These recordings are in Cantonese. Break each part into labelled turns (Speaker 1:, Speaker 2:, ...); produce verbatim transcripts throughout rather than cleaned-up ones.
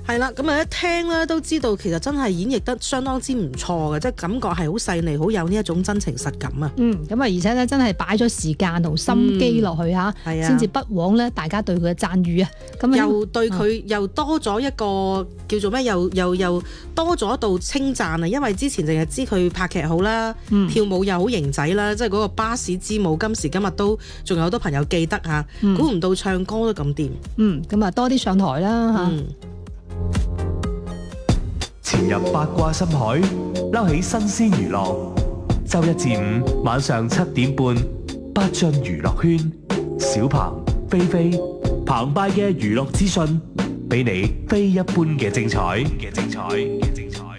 Speaker 1: 係啦，咁啊一聽咧都知道，其實真係演繹得相當之唔錯嘅，即係感覺係好細膩，好有呢一種真情實感啊。
Speaker 2: 嗯，咁啊，而且咧真係擺咗時間同心機落去嚇，
Speaker 1: 係啊，
Speaker 2: 先至不枉咧大家對佢嘅讚譽啊。咁
Speaker 1: 又對佢又多咗一個叫做咩？又又又多咗一道稱讚啊！因為之前淨係知佢拍劇好啦，
Speaker 2: 嗯、
Speaker 1: 跳舞又好型仔啦，即係嗰個巴士之舞，今時今日都仲有好多朋友記得嚇。估唔、嗯、到唱歌都咁掂。
Speaker 2: 嗯，咁啊多啲上台啦嚇。
Speaker 1: 嗯
Speaker 3: 潛入八卦深海，撈起新鮮娛樂。周一至五晚上七點半，八進娛樂圈，小鵬、菲菲、澎湃嘅娛樂資訊，俾你非一般嘅精彩嘅精彩嘅精彩。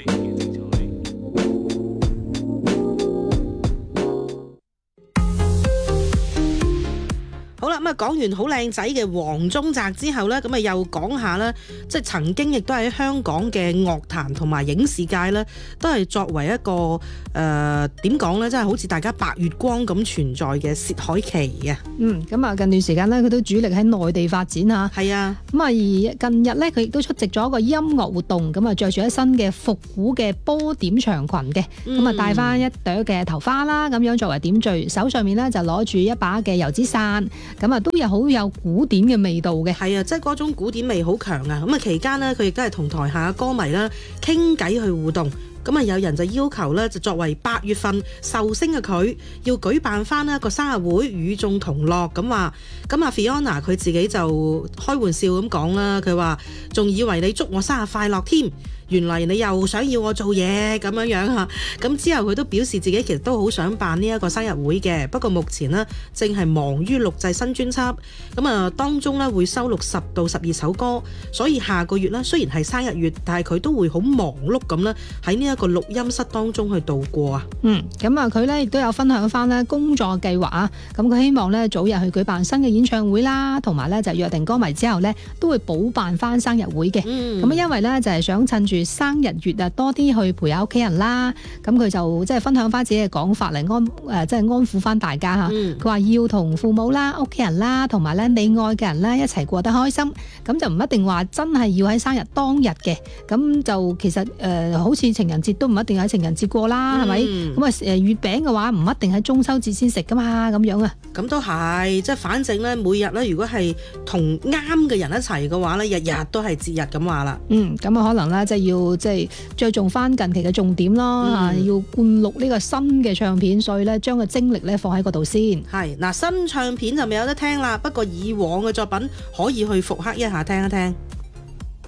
Speaker 1: 好啦，咁啊講完好靚仔嘅黃宗澤之後呢，咁啊又講下啦，即係曾經亦都喺香港嘅樂壇同埋影視界呢，都係作為一個誒點講呢，即係好似大家白月光咁存在嘅薛凱琪啊。
Speaker 2: 嗯，咁啊近段時間呢，佢都主力喺內地發展嚇。
Speaker 1: 係啊，
Speaker 2: 咁啊而近日呢，佢亦都出席咗一個音樂活動，咁啊着住一身嘅復古嘅波點長裙嘅，咁啊戴翻一朵嘅頭花啦，咁樣作為點綴，手上面呢，就攞住一把嘅油紙傘。咁啊，都有好有古典嘅味道嘅。
Speaker 1: 係啊，即係嗰種古典味好強啊！咁啊，期間呢，佢亦都係同台下嘅歌迷啦傾偈去互動。咁啊，有人就要求咧，就作為八月份壽星嘅佢，要舉辦翻一個生日會，與眾同樂咁話。咁啊 Fiona 佢自己就開玩笑咁講啦，佢話仲以為你祝我生日快樂添。原來你又想要我做嘢咁樣樣嚇，咁之後佢都表示自己其實都好想辦呢一個生日會嘅，不過目前呢，正係忙於錄製新專輯，咁啊當中呢會收錄十到十二首歌，所以下個月呢，雖然係生日月，但係佢都會好忙碌咁呢喺呢一個錄音室當中去度過啊。
Speaker 2: 嗯，咁啊佢呢亦都有分享翻呢工作計劃啊，咁佢希望呢早日去舉辦新嘅演唱會啦，同埋呢就約定歌迷之後呢都會補辦翻生日會嘅。咁、嗯、因為呢就係想趁住生日月啊，多啲去陪下屋企人啦。咁佢就即係分享翻自己嘅講法嚟安誒，即係安撫翻大家嚇。佢話、嗯、要同父母啦、屋企人啦，同埋咧你愛嘅人咧一齊過得開心。咁就唔一定話真係要喺生日當日嘅。咁就其實誒、呃，好似情人節都唔一定喺情人節過啦，係咪、嗯？咁啊誒月餅嘅話唔一定喺中秋節先食噶嘛，咁樣啊。
Speaker 1: 咁都係，即係反正咧，每日咧，如果係同啱嘅人一齊嘅話咧，日日都係節日咁話啦。
Speaker 2: 嗯，咁啊可能咧即係要即係着重翻近期嘅重點咯嚇，嗯、要灌錄呢個新嘅唱片，所以咧將個精力咧放喺嗰度先。係
Speaker 1: 嗱，新唱片就未有得聽啦，不過以往嘅作品可以去復刻一下聽一聽。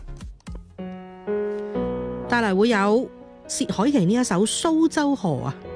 Speaker 1: 帶嚟會有薛凱琪呢一首《蘇州河》啊。